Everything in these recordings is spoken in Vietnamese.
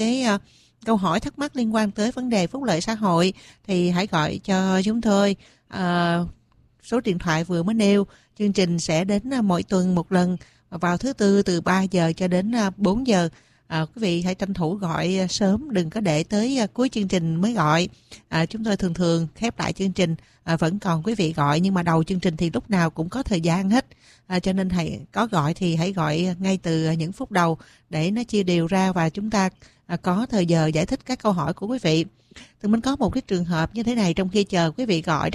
cái câu hỏi thắc mắc liên quan tới vấn đề phúc lợi xã hội thì hãy gọi cho chúng tôi. Số điện thoại vừa mới nêu. Chương trình sẽ đến mỗi tuần một lần vào thứ Tư từ 3 giờ cho đến 4 giờ. Quý vị hãy tranh thủ gọi sớm, đừng có để tới cuối chương trình mới gọi. Chúng tôi thường khép lại chương trình vẫn còn quý vị gọi, nhưng mà đầu chương trình thì lúc nào cũng có thời gian hết. Cho nên hãy có gọi thì hãy gọi ngay từ những phút đầu để nó chia đều ra và chúng ta có thời giờ giải thích các câu hỏi của quý vị. Thì mình có một cái trường hợp như thế này trong khi chờ quý vị gọi đó.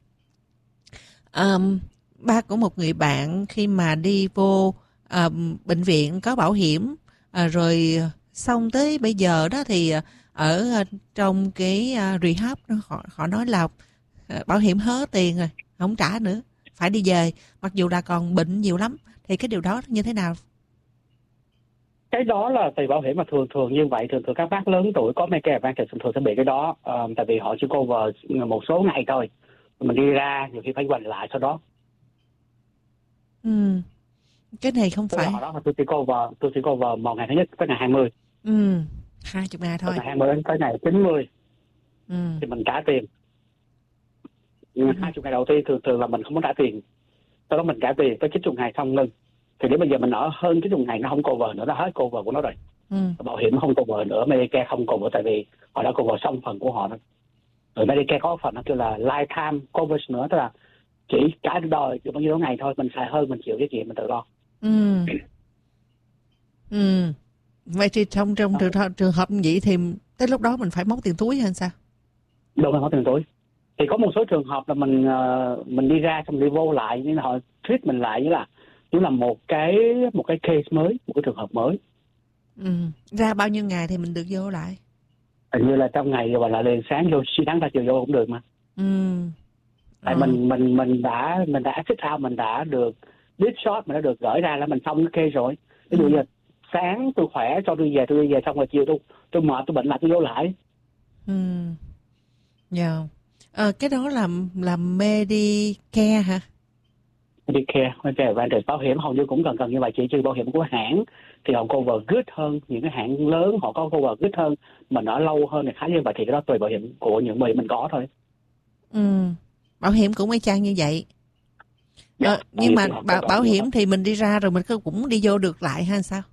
Ba của một người bạn khi mà đi vô bệnh viện có bảo hiểm, rồi xong tới bây giờ đó thì ở trong cái rehab họ nói là bảo hiểm hết tiền rồi, không trả nữa, phải đi về, mặc dù là còn bệnh nhiều lắm. Thì cái điều đó như thế nào? Cái đó là tùy bảo hiểm, mà thường như vậy, thường các bác lớn tuổi có Medicare Advantage thường sẽ bị cái đó, tại vì họ chỉ cover một số ngày thôi, mình đi ra nhiều khi phải quay lại sau đó. Cái này không phải. Đó là tôi chỉ cover một ngày thứ nhất tới ngày 20. 20 ngày thôi. Từ ngày 20 đến tới ngày 90 thì mình trả tiền. Nhưng 20 ngày đầu tiên thường là mình không có trả tiền. Sau đó mình trả tiền tới 90 ngày xong ngưng. Thì đến bây giờ mình ở hơn 90 ngày nó không cover nữa, nó hết cover của nó rồi. Bảo hiểm không cover nữa, Medicare không cover, tại vì họ đã cover xong phần của họ rồi. Rồi Medicare có phần nó kêu là lifetime coverage nữa, tức là chỉ cả đời được bao nhiêu ngày thôi, mình xài hơn mình chịu cái chuyện mình tự lo. Vậy thì trong trường hợp như vậy thì tới lúc đó mình phải móc tiền túi hay sao? Đúng rồi, móc tiền túi. Thì có một số trường hợp là mình đi ra xong đi vô lại, nên họ treat mình lại như là một cái case mới, một cái trường hợp mới. Ra bao nhiêu ngày thì mình được vô lại? Hình như là trong ngày gọi là liền sáng vô, sáng ra chiều vô cũng được mà. Tại mình đã exit out, mình đã được discharge, mình đã được gửi ra là mình xong cái case rồi. Ví dụ như sáng tôi khỏe cho tôi về xong rồi chiều tôi mệt tôi bệnh lại tôi vô lại. Cái đó là Medicare hả? Medicare Advantage, bảo hiểm hầu như cũng gần như vậy, chỉ trừ bảo hiểm của hãng thì họ cover good hơn, những cái hãng lớn họ có cover good hơn, mình ở lâu hơn thì khá như vậy, thì cái đó tùy bảo hiểm của những người mình có thôi. Bảo hiểm cũng y chang như vậy. Nhưng mà bảo hiểm thì mình đi ra rồi mình cũng đi vô được lại hay sao?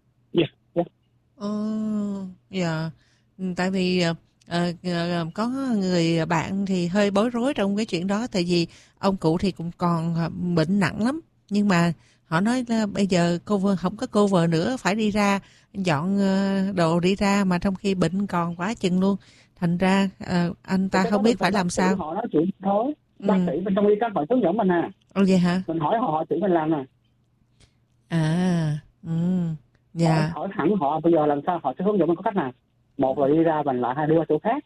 Tại vì có người bạn thì hơi bối rối trong cái chuyện đó, tại vì ông cụ thì cũng còn bệnh nặng lắm, nhưng mà họ nói là bây giờ cover không có cover nữa, phải đi ra dọn đồ đi ra, mà trong khi bệnh còn quá chừng luôn, thành ra anh ta không biết phải làm sao. Họ nói chuyện thôi, bác sĩ bên trong y các họ hướng dẫn mình à. Vậy hả? Mình hỏi họ chỉ mình làm nè. Hỏi thẳng họ bây giờ làm sao, họ sẽ hướng dẫn mình có cách nào. Một là đi ra, mình lại hai đưa chỗ khác.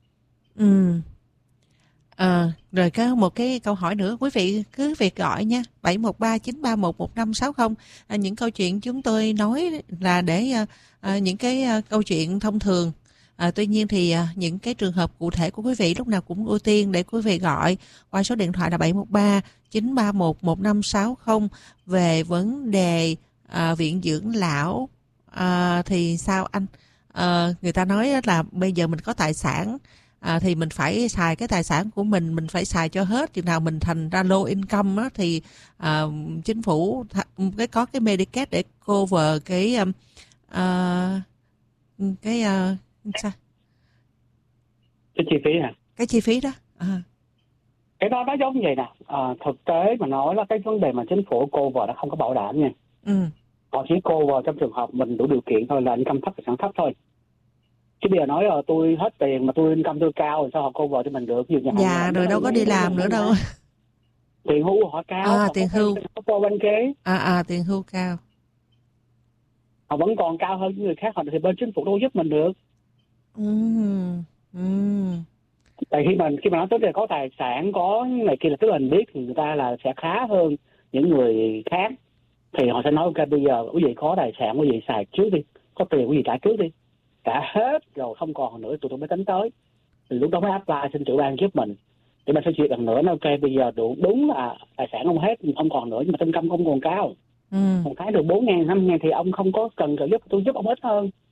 Rồi có một cái câu hỏi nữa, quý vị cứ việc gọi nha, 713-931-1560. Những câu chuyện chúng tôi nói là để những cái câu chuyện thông thường. Tuy nhiên thì những cái trường hợp cụ thể của quý vị lúc nào cũng ưu tiên để quý vị gọi qua số điện thoại là 713-931-1560 về vấn đề viện dưỡng lão. Thì sao anh? Người ta nói là bây giờ mình có tài sản thì mình phải xài cái tài sản của mình phải xài cho hết. Chừng nào mình thành ra low income á, thì chính phủ có cái Medicare để cover cái sao? Cái chi phí hả? Cái chi phí đó. Cái đó nó giống như vậy nè. Thực tế mà nói là cái vấn đề mà chính phủ cover nó không có bảo đảm nha. Họ chỉ cover trong trường hợp mình đủ điều kiện thôi, là income thấp, tài sản thấp thôi. Chứ bây giờ nói tôi hết tiền mà tôi income tôi cao rồi sao họ cover cho mình được? Dạ, rồi đâu có đi làm nữa đâu. Tiền hưu họ cao. Tiền hưu. Có bên kế. Tiền hưu cao. Họ vẫn còn cao hơn những người khác, họ thì bên chính phủ đâu giúp mình được. Tại khi mà nói tới là có tài sản, có này kia là tức là mình biết thì người ta là sẽ khá hơn những người khác. Thì họ sẽ nói ok, bây giờ quý vị có tài sản, quý vị xài trước đi, có tiền quý vị trả trước đi, trả hết rồi không còn nữa tụi tôi mới tính tới. Thì lúc đó mới apply xin tiểu bang giúp mình, để mình sẽ chuyện lần nữa. Nó ok, bây giờ đúng là tài sản không hết, không còn nữa, nhưng mà income không còn cao. Một cái được 4.000, 5.000 thì ông không có cần trợ giúp, tôi giúp ông ít hơn.